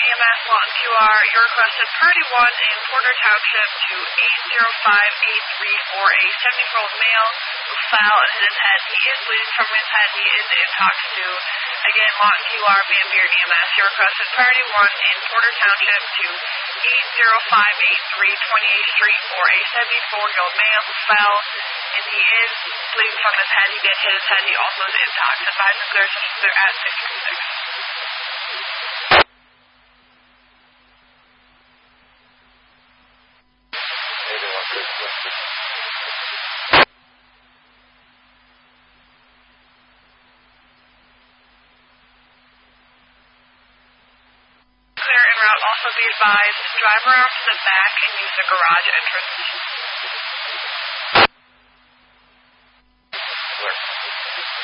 EMS Lawton QR, your requested priority 1 in Porter Township to 80583 for a 70-year-old male who fell and hit his head. He is bleeding from his head. He is in talks to, again, Lawton QR, Van Buren EMS, your requested priority 1 in Porter Township to 80583 28th Street for a 74-year-old male who fell and he is bleeding from his head. He did hit his head. He also is in talks. Advise and clear they're at 636. Clear en route. Also be advised, drive around to the back and use the garage entrance.